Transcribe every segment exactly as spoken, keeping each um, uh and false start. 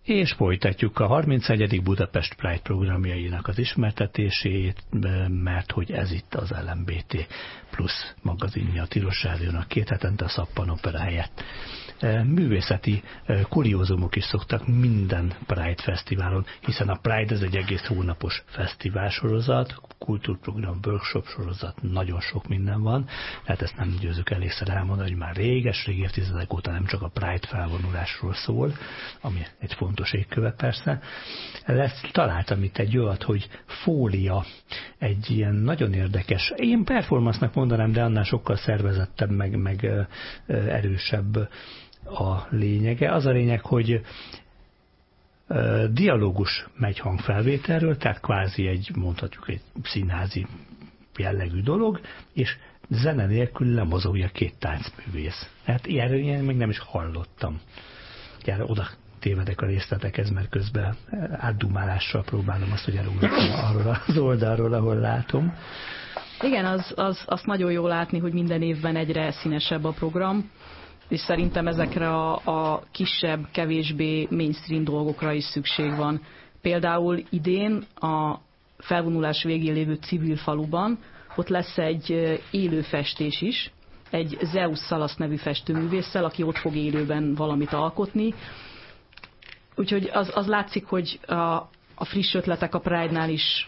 És folytatjuk a harmincegyedik Budapest Pride programjainak az ismertetését, mert hogy ez itt az el em bé té plusz magazinja a Tilos Rádiónak két hetente a Szappan Opera helyett. Művészeti kuriózumok is szoktak minden Pride fesztiválon, hiszen a Pride ez egy egész hónapos fesztiválsorozat, kultúrprogram, workshop sorozat, nagyon sok minden van, tehát ezt nem győzök elégszer elmondani, hogy már réges-rég évtizedek óta nem csak a Pride felvonulásról szól, ami egy fontos égköve persze. Lesz, találtam itt egy olyat, hogy Fólia, egy ilyen nagyon érdekes, én performance-nak mondanám, de annál sokkal szervezettebb, meg, meg erősebb a lényege. Az a lényeg, hogy uh, dialógus megy hangfelvételről, tehát kvázi egy, mondhatjuk, egy színházi jellegű dolog, és zene nélkül lemozogja két táncművész. Hát ilyenről ilyen még nem is hallottam. Gyere, oda tévedek a részletekhez, mert közben átdumálással próbálom azt, hogy elugratni arról az oldalról, ahol látom. Igen, az, az, azt nagyon jól látni, hogy minden évben egyre színesebb a program, és szerintem ezekre a, a kisebb, kevésbé mainstream dolgokra is szükség van. Például idén a felvonulás végén lévő civil faluban ott lesz egy élő festés is, egy Zeus Szalasz nevű festőművésszel, aki ott fog élőben valamit alkotni. Úgyhogy az, az látszik, hogy a, a friss ötletek a Pride-nál is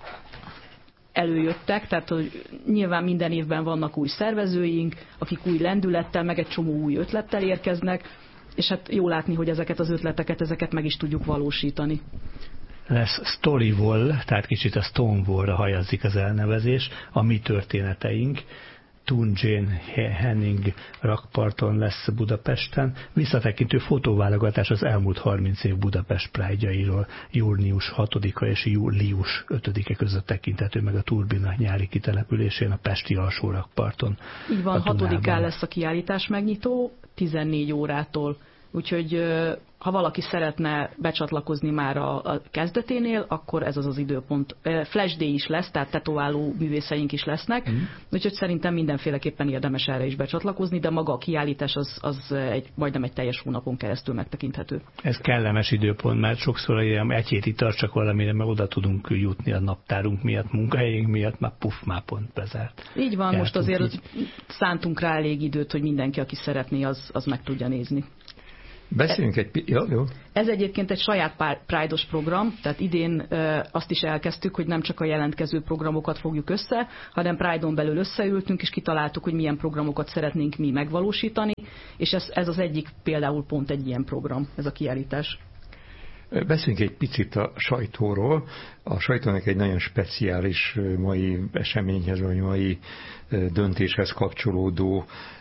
előjöttek, tehát hogy nyilván minden évben vannak új szervezőink, akik új lendülettel, meg egy csomó új ötlettel érkeznek, és hát jó látni, hogy ezeket az ötleteket, ezeket meg is tudjuk valósítani. Lesz Story Wall, tehát kicsit a Stonewall-ra hajazzik az elnevezés, a mi történeteink. Thun Jane Henning rakparton lesz Budapesten. Visszatekintő fotóválogatás az elmúlt harminc év Budapest Pride-jairól június hatodika és július ötödike között tekinthető meg a Turbina nyári kitelepülésén a pesti alsó rakparton. Így van, hatodikán lesz a kiállítás megnyitó, tizennégy órától. Úgyhogy ha valaki szeretne becsatlakozni már a, a kezdeténél, akkor ez az az időpont. Flash Day is lesz, tehát tetováló művészeink is lesznek, mm. úgyhogy szerintem mindenféleképpen érdemes erre is becsatlakozni, de maga a kiállítás az, az egy, majdnem egy teljes hónapon keresztül megtekinthető. Ez kellemes időpont, mert sokszor egy hétig tart csak valamire, mert oda tudunk jutni a naptárunk miatt, munkahelyünk miatt, már puff, már pont bezárt. Így van, Jártunk most azért így. Szántunk rá elég időt, hogy mindenki, aki szeretné, az, az meg tudja nézni. Beszéljünk egy... Ja, jó. Ez egyébként egy saját Pride-os program, tehát idén e, azt is elkezdtük, hogy nem csak a jelentkező programokat fogjuk össze, hanem Pride-on belül összeültünk, és kitaláltuk, hogy milyen programokat szeretnénk mi megvalósítani, és ez, ez az egyik például pont egy ilyen program, ez a kiállítás. Beszéljünk egy picit a sajtóról. A sajtónak egy nagyon speciális mai eseményhez, vagy mai döntéshez kapcsolódó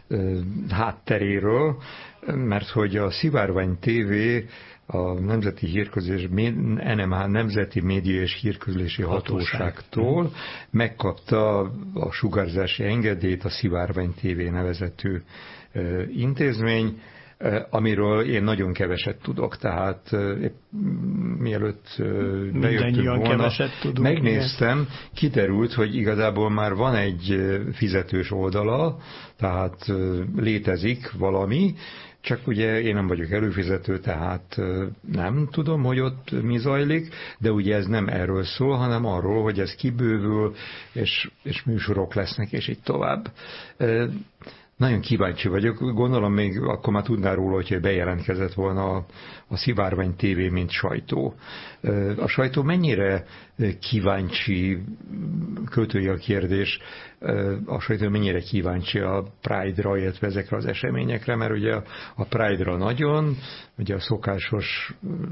hátteréről, mert hogy a Szivárvány té vé a Nemzeti Hírközlés, en em há Nemzeti Média és Hírközlési Hatóságtól megkapta a sugárzási engedélyt a Szivárvány té vé nevezetű intézmény, amiről én nagyon keveset tudok, tehát mielőtt bejöttünk volna, tudunk, megnéztem, igen. Kiderült, hogy igazából már van egy fizetős oldala, tehát létezik valami, csak ugye én nem vagyok előfizető, tehát nem tudom, hogy ott mi zajlik, de ugye ez nem erről szól, hanem arról, hogy ez kibővül, és, és műsorok lesznek, és így tovább. Nagyon kíváncsi vagyok, gondolom még akkor már tudnál róla, hogyha bejelentkezett volna a, a Szivárvány té vé, mint sajtó. A sajtó mennyire kíváncsi, költői a kérdés, a sajtó mennyire kíváncsi a Pride-ra, illetve ezekre az eseményekre, mert ugye a Pride-ra nagyon, ugye a szokásos,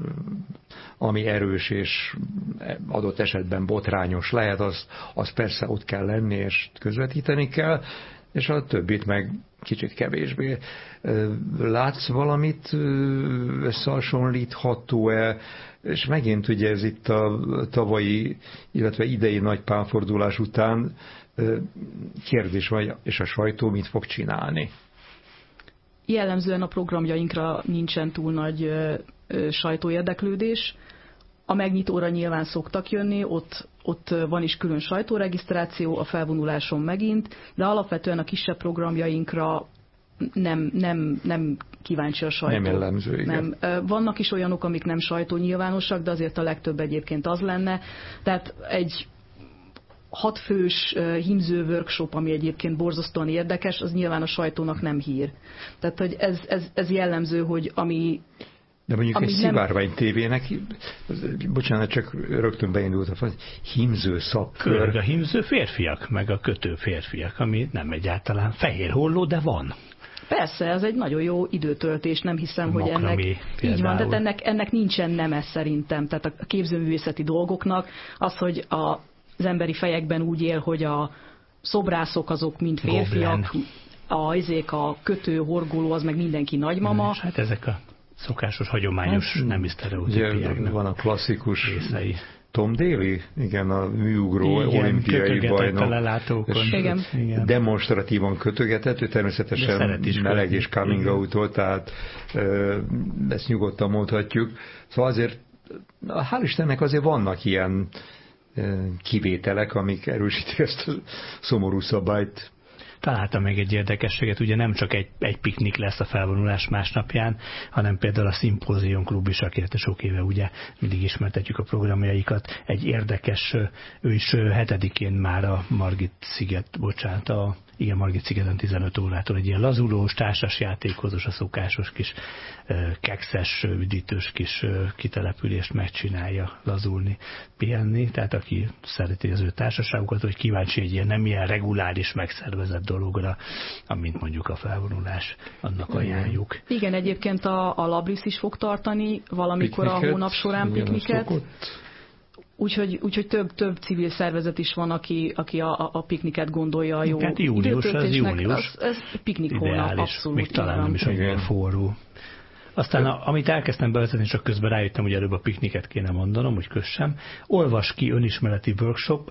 ami erős és adott esetben botrányos lehet, az, az persze ott kell lenni és közvetíteni kell, és a többit meg kicsit kevésbé. Látsz valamit összehasonlítható-e? És megint ugye ez itt a tavalyi, illetve idei nagy pálfordulás után kérdés van, és a sajtó mit fog csinálni? Jellemzően a programjainkra nincsen túl nagy sajtóérdeklődés. A megnyitóra nyilván szoktak jönni, ott, ott van is külön sajtóregisztráció, a felvonuláson megint, de alapvetően a kisebb programjainkra nem, nem, nem kíváncsi a sajtó. Nem jellemző, igen. Nem. Vannak is olyanok, amik nem sajtónyilvánosak, de azért a legtöbb egyébként az lenne. Tehát egy hatfős hímző workshop, ami egyébként borzasztóan érdekes, az nyilván a sajtónak nem hír. Tehát, hogy ez, ez, ez jellemző, hogy ami... De mondjuk ami egy nem... szivárvány tévének, bocsánat, csak rögtön beindult a hímző szakkör. A hímző férfiak, meg a kötő férfiak, ami nem egyáltalán fehér holló, de van. Persze, ez egy nagyon jó időtöltés, nem hiszem, hogy ennek így van, de ennek, ennek nincsen neme szerintem. Tehát a képzőművészeti dolgoknak az, hogy a az emberi fejekben úgy él, hogy a szobrászok azok mind férfiak, a, izék, a kötő, horgoló, az meg mindenki nagymama. És hát ezek a szokásos, hagyományos, hát, nem is sztereotípiáknak van a klasszikus részei. Tom Daly, igen, a műugró olimpiai bajnok. Igen. Igen. Demonstratívan kötögetett, ő természetesen meleg és coming out-ot, tehát ezt nyugodtan mondhatjuk. Szóval azért, hál' Istennek azért vannak ilyen kivételek, amik erősítik ezt a szomorú szabályt. Találtam még egy érdekességet, ugye nem csak egy, egy piknik lesz a felvonulás másnapján, hanem például a Szimpózium Klub is, akért sok éve ugye mindig ismertetjük a programjaikat. Egy érdekes, ő is hetedikén már a Margit sziget, bocsánat, a igen, Margit szigeten tizenöt órától egy ilyen lazulós, társasjátékozós, a szokásos kis kekszes, üdítős kis kitelepülést megcsinálja lazulni, pihenni. Tehát aki szereti az ő társaságukat, hogy kíváncsi egy ilyen nem ilyen reguláris, megszervezett dologra, amint mondjuk a felvonulás, annak ajánljuk. Igen, egyébként a, a Labris is fog tartani valamikor pikniket, a hónap során pikniket. Úgyhogy, úgyhogy több, több civil szervezet is van, aki, aki a, a pikniket gondolja a jó hát június, az június. Az, ez piknik hónap, abszolút. Még talán nem is annyira forró. Aztán a, amit elkezdtem bevezetni, csak közben rájöttem, hogy előbb a pikniket kéne mondanom, hogy kössem. Olvas ki önismereti workshop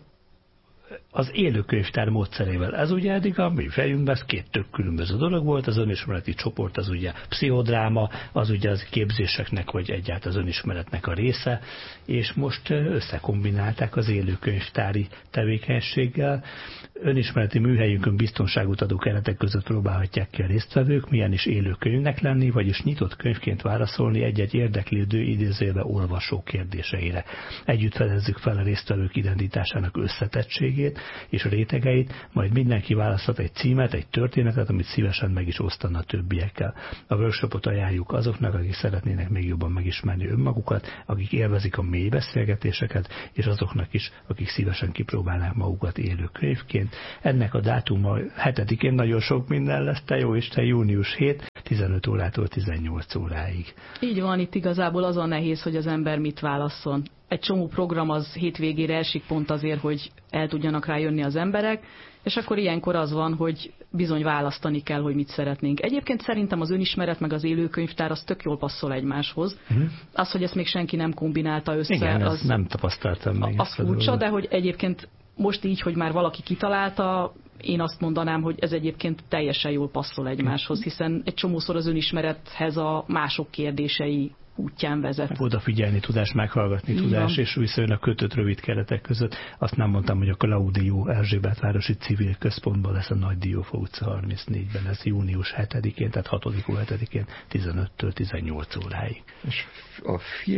az élőkönyvtár módszerével. Ez ugye eddig a mi fejünkben ez két tök különböző dolog volt, az önismereti csoport az ugye pszichodráma, az ugye az képzéseknek, vagy egyáltalán az önismeretnek a része, és most összekombinálták az élőkönyvtári tevékenységgel. Önismereti műhelyünkön biztonságot adó keretek között próbálhatják ki a résztvevők, milyen is élőkönyvnek lenni, vagyis nyitott könyvként válaszolni egy-egy érdeklődő idézőjelbe olvasó kérdéseire. Együtt fedezzük fel a résztvevők identitásának összetettségét és a rétegeit, majd mindenki választhat egy címet, egy történetet, amit szívesen meg is osztana a többiekkel. A workshopot ajánljuk azoknak, akik szeretnének még jobban megismerni önmagukat, akik élvezik a mély beszélgetéseket, és azoknak is, akik szívesen kipróbálnák magukat élő könyvként. Ennek a dátuma hetedikén nagyon sok minden lesz, te jó Isten, június hetedike, tizenöt órától tizennyolc óráig. Így van, itt igazából az a nehéz, hogy az ember mit válasszon. Egy csomó program az hétvégére esik pont azért, hogy el tudjanak rá jönni az emberek, és akkor ilyenkor az van, hogy bizony választani kell, hogy mit szeretnénk. Egyébként szerintem az önismeret meg az élőkönyvtár az tök jól passzol egymáshoz. Uh-huh. Az, hogy ezt még senki nem kombinálta össze, igen, az nem tapasztaltam még. Az furcsa, de hogy egyébként most így, hogy már valaki kitalálta, én azt mondanám, hogy ez egyébként teljesen jól passzol egymáshoz, hiszen egy csomószor az önismerethez a mások kérdései útján vezet. Odafigyelni tudás, meghallgatni így tudás, van. És viszont a kötött rövid keretek között. Azt nem mondtam, hogy a Claudio Erzsébetvárosi Civil Központban lesz a Nagy Diófa utca harmincnégyben, ez június hetedikén, tehát hatodika hetedikén tizenöttől tizennyolc óráig. És a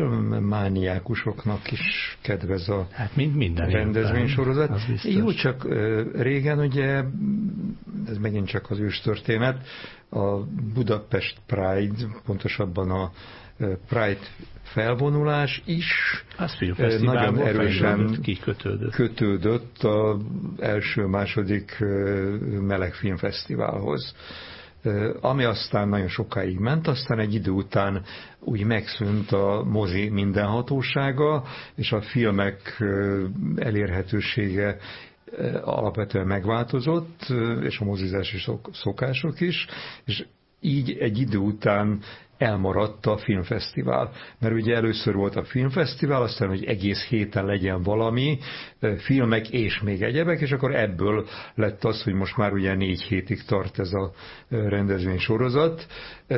filmmániákusoknak is kedvez a hát mind, minden rendezvénysorozat. Jó, csak régen ugye, ez megint csak az őstörténet, a Budapest Pride, pontosabban a Pride felvonulás is nagyon erősen kikötődött. kötődött az első-második melegfilmfesztiválhoz. Ami aztán nagyon sokáig ment, aztán egy idő után úgy megszűnt a mozi mindenhatósága, és a filmek elérhetősége alapvetően megváltozott, és a mozizási szokások is, és így egy idő után elmaradt a filmfesztivál. Mert ugye először volt a filmfesztivál, aztán, hogy egész héten legyen valami, filmek és még egyebek, és akkor ebből lett az, hogy most már ugye négy hétig tart ez a rendezvénysorozat.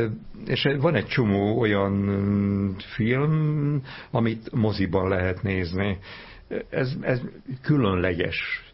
És van egy csomó olyan film, amit moziban lehet nézni. Ez, ez különleges.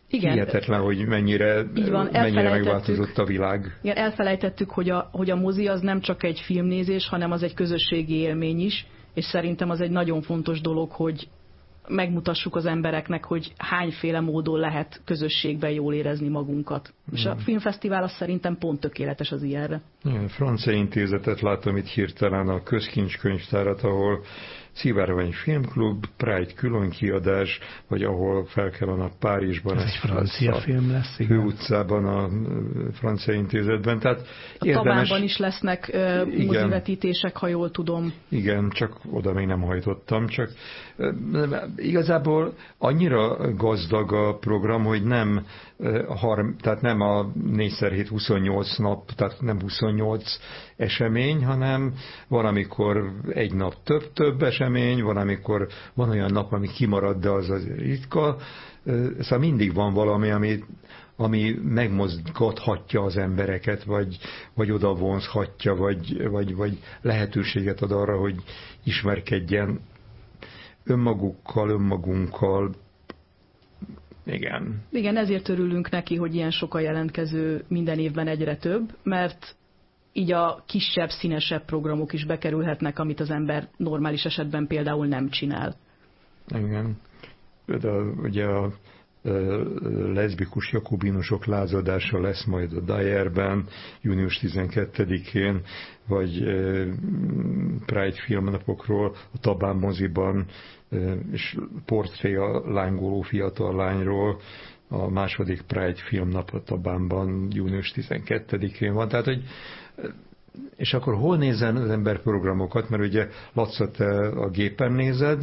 Igen. Hihetetlen, hogy mennyire, van, mennyire megváltozott a világ. Igen, elfelejtettük, hogy a, hogy a mozi az nem csak egy filmnézés, hanem az egy közösségi élmény is, és szerintem az egy nagyon fontos dolog, hogy megmutassuk az embereknek, hogy hányféle módon lehet közösségben jól érezni magunkat. Mm. És a filmfesztivál az szerintem pont tökéletes az ilyenre. Igen, Francia Intézetet látom itt hirtelen, a Közkincskönyvtárat, ahol Szivárvány Filmklub, Pride különkiadás, vagy ahol fel kellene a Párizsban. Ez egy francia film lesz, igen. Főutcában, a Francia Intézetben. Tehát a érdemes... Tabánban is lesznek uh, mozivetítések, ha jól tudom. Igen, csak oda még nem hajtottam, csak uh, igazából annyira gazdag a program, hogy nem uh, harm, tehát nem a négy szer hét huszonnyolc nap, tehát nem huszonnyolc esemény, hanem van, amikor egy nap több-több esemény, van, amikor van olyan nap, ami kimarad, de az azért ritka. Szóval mindig van valami, ami, ami megmozgathatja az embereket, vagy, vagy oda vonzhatja, vagy, vagy, vagy lehetőséget ad arra, hogy ismerkedjen önmagukkal, önmagunkkal. Igen. Igen, ezért örülünk neki, hogy ilyen sok a jelentkező, minden évben egyre több, mert így a kisebb, színesebb programok is bekerülhetnek, amit az ember normális esetben például nem csinál. Igen. De ugye a leszbikus jakobinusok lázadása lesz majd a Dyerben június tizenkettedikén, vagy Pride filmnapokról a Tabán moziban, és portré a lángoló fiatal lányról, a második Pride filmnap a Tabánban június tizenkettedikén van. Tehát, hogy és akkor hol nézzen az ember programokat, mert ugye Laca, te a gépen nézed,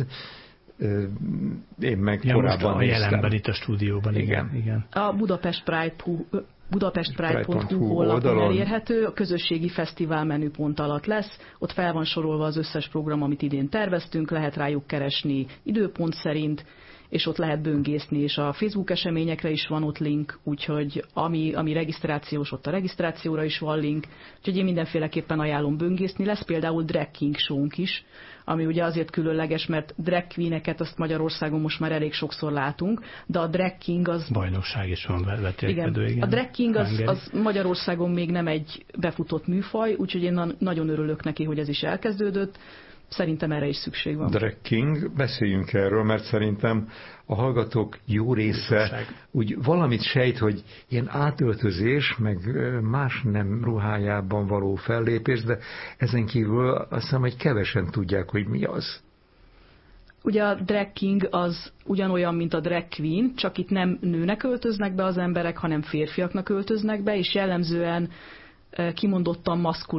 én meg ja, korábban a néztem. jelenben itt a stúdióban, igen. igen. igen. A Budapest Pride budapest pride pont hu honlapon elérhető, a közösségi fesztivál menüpont alatt lesz, ott fel van sorolva az összes program, amit idén terveztünk, lehet rájuk keresni időpont szerint, és ott lehet böngészni, és a Facebook eseményekre is van ott link, úgyhogy ami, ami regisztrációs, ott a regisztrációra is van link, úgyhogy én mindenféleképpen ajánlom böngészni. Lesz például Drag King show-nk is, ami ugye azért különleges, mert drag queeneket azt Magyarországon most már elég sokszor látunk, de a Drag King az... Bajnokság is van vetélkedő, igen. igen. A Drag King az, az Magyarországon még nem egy befutott műfaj, úgyhogy én nagyon örülök neki, hogy ez is elkezdődött. Szerintem erre is szükség van. Drag King, beszéljünk erről, mert szerintem a hallgatók jó része úgy valamit sejt, hogy ilyen átöltözés, meg más nem ruhájában való fellépés, de ezen kívül azt hiszem, hogy kevesen tudják, hogy mi az. Ugye a Drag King az ugyanolyan, mint a Drag Queen, csak itt nem nőnek öltöznek be az emberek, hanem férfiaknak öltöznek be, és jellemzően kimondottan maszkulin